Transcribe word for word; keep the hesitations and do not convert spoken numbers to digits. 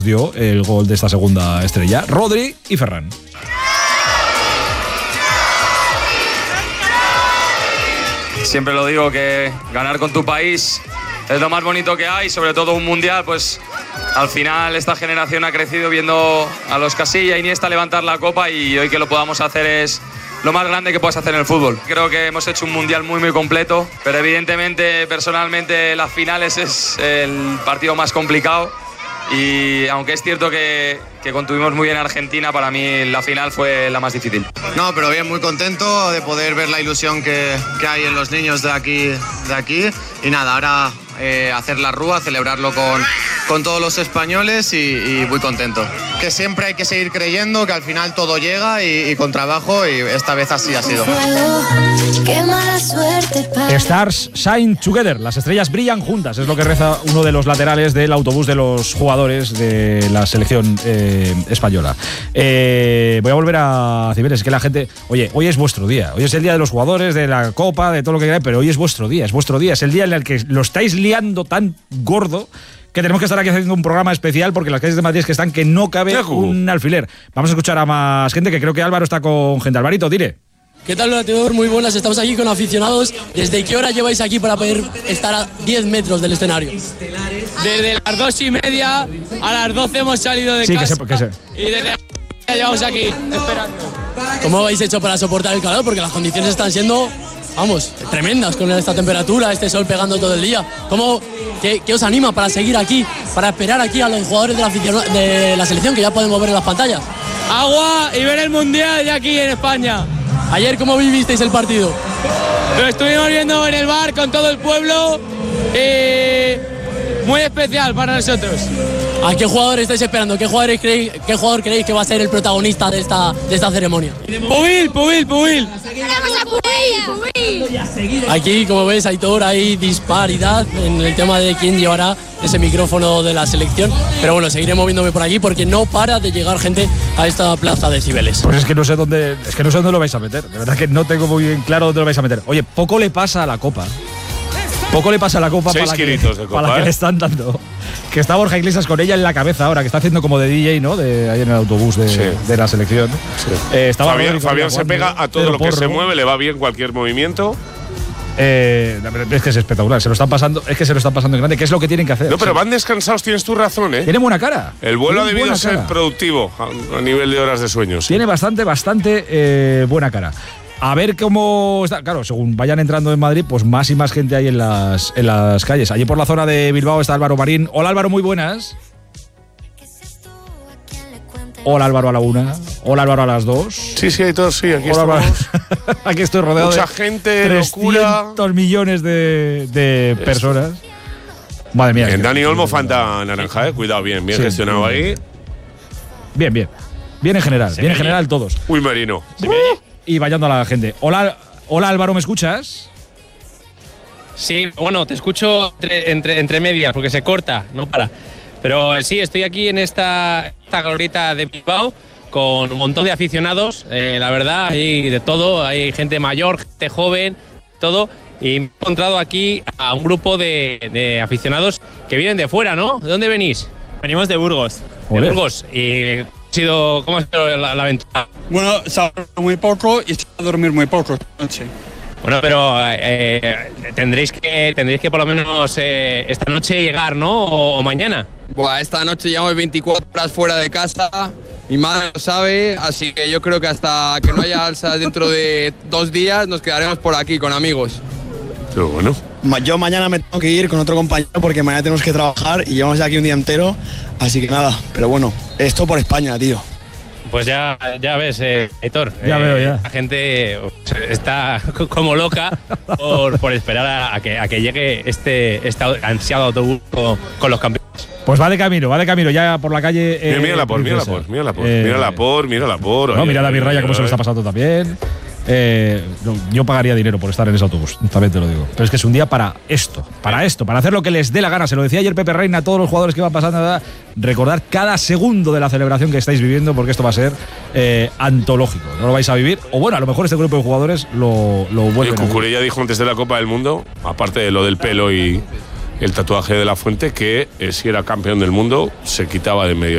dio el gol de esta segunda estrella, Rodri y Ferran. Siempre lo digo, que ganar con tu país es lo más bonito que hay, sobre todo un mundial, pues al final esta generación ha crecido viendo a los Casilla, Iniesta levantar la copa, y hoy que lo podamos hacer es lo más grande que puedes hacer en el fútbol. Creo que hemos hecho un mundial muy muy completo, pero evidentemente, personalmente, las finales es el partido más complicado, y aunque es cierto que, que contuvimos muy bien a Argentina, para mí la final fue la más difícil. No, pero bien, muy contento de poder ver la ilusión que, que hay en los niños de aquí, de aquí. Y nada, ahora eh, hacer la rúa, celebrarlo con, con todos los españoles, y, y muy contento. Que siempre hay que seguir creyendo que al final todo llega, y, y con trabajo, y esta vez así ha sido. Stars shine together, las estrellas brillan juntas, es lo que reza uno de los laterales del autobús de los jugadores de la selección eh, española. Eh, voy a volver a Cibeles, es que la gente, oye, hoy es vuestro día, hoy es el día de los jugadores, de la Copa, de todo lo que queráis, pero hoy es vuestro día, es vuestro día, es el día en el que lo estáis liando tan gordo que tenemos que estar aquí haciendo un programa especial, porque las calles de Madrid es que están que no cabe un alfiler. Vamos a escuchar a más gente, que creo que Álvaro está con gente. Alvarito, dile. ¿Qué tal, Lateador? Muy buenas, estamos aquí con aficionados. ¿Desde qué hora lleváis aquí para poder estar a diez metros del escenario? Desde las dos y media a las doce hemos salido de sí, casa. Que se, que se. Y desde las llevamos aquí esperando. ¿Cómo habéis hecho para soportar el calor? Porque las condiciones están siendo, vamos, tremendas con esta temperatura, este sol pegando todo el día. ¿Cómo, qué, qué os anima para seguir aquí, para esperar aquí a los jugadores de la, aficion- de la selección, que ya podemos ver en las pantallas? Agua y ver el Mundial de aquí en España. Ayer, ¿cómo vivisteis el partido? Lo estuvimos viendo en el bar con todo el pueblo, y muy especial para nosotros. ¿A qué jugador estáis esperando? ¿Qué, jugadores creéis, qué jugador creéis que va a ser el protagonista de esta, de esta ceremonia? Pubil, Pubil, Pubil. Aquí, como ves, Aitor, hay disparidad en el tema de quién llevará ese micrófono de la selección, pero bueno, seguiré moviéndome por aquí porque no para de llegar gente a esta plaza de Cibeles. Pues es que no sé dónde, es que no sé dónde lo vais a meter, de verdad que no tengo muy bien claro dónde lo vais a meter. Oye, poco le pasa a la Copa. Poco le pasa a la Copa Seis para, que, de copa, para la que ¿eh? le están dando. Que está Borja Iglesias con ella en la cabeza ahora, que está haciendo como de D J, ¿no? De ahí en el autobús de, sí. de la selección. Sí. Eh, estaba Fabián, Rodrigo, Fabián se Juan, pega a todo Pedro lo que Porro. se mueve, le va bien cualquier movimiento. Eh, es que es espectacular, se lo están pasando, es que se lo están pasando en grande, que es lo que tienen que hacer. No, pero sí. van descansados, tienes tu razón, ¿eh? Tiene buena cara. El vuelo ha Tiene debido buena ser cara. productivo a, a nivel de horas de sueño. Sí. Tiene bastante, bastante eh, buena cara. A ver cómo está. Claro, según vayan entrando en Madrid, pues más y más gente hay en las, en las calles. Allí por la zona de Bilbao está Álvaro Marín. Hola, Álvaro, muy buenas. Hola, Álvaro, a la una. Hola, Álvaro, a las dos. Sí, sí, hay todos, sí, aquí Hola, estamos. Aquí estoy rodeado Mucha de gente, trescientos locura. millones de, de personas. Madre mía. En Dani Olmo, Fanta naranja, eh. Cuidado, bien, bien Sí, gestionado bien. ahí. Bien, bien. Bien en general, bien en general todos. Uy, Marino. Y vayando a la gente. Hola, hola Álvaro, ¿me escuchas? Sí, bueno, te escucho entre, entre, entre medias porque se corta, no para. Pero sí, estoy aquí en esta, esta glorieta de Bilbao con un montón de aficionados. Eh, la verdad, hay de todo, hay gente mayor, gente joven, todo. Y me he encontrado aquí a un grupo de, de aficionados que vienen de fuera, ¿no? ¿De dónde venís? Venimos de Burgos. De Burgos. ¿Y ha sido, cómo ha sido la, la aventura? Bueno, se ha dormido muy poco y se va a dormir muy poco esta noche. Bueno, pero eh, tendréis que tendréis que por lo menos eh, esta noche llegar, ¿no? O, o mañana. Buah, esta noche llevamos veinticuatro horas fuera de casa, mi madre lo sabe, así que yo creo que hasta que no haya alza dentro de dos días nos quedaremos por aquí con amigos. Pero bueno. Yo mañana me tengo que ir con otro compañero porque mañana tenemos que trabajar y llevamos ya aquí un día entero, así que nada, pero bueno, esto por España, tío. Pues ya, ya ves, eh, Héctor. Ya eh, veo, ya. La gente está como loca por, por esperar a, a, que, a que llegue este, este ansiado autobús con, con los campeones. Pues va de camino, va de camino ya por la calle. Mira, Eh, mírala por, mírala Princesa. por, mírala por, Eh, mírala por, mírala por. No, Oye, mira a David oye, Raya cómo se lo está oye. pasando también. Eh, no, yo pagaría dinero por estar en ese autobús, también te lo digo. Pero es que es un día para esto, para esto, para hacer lo que les dé la gana. Se lo decía ayer Pepe Reina a todos los jugadores que van pasando. ¿Verdad? Recordar cada segundo de la celebración que estáis viviendo, porque esto va a ser eh, antológico. No lo vais a vivir, o bueno, a lo mejor este grupo de jugadores lo, lo El vuelven a vivir. Cucurella dijo antes de la Copa del Mundo, aparte de lo del pelo y el tatuaje de la Fuente, que eh, si era campeón del mundo se quitaba de en medio.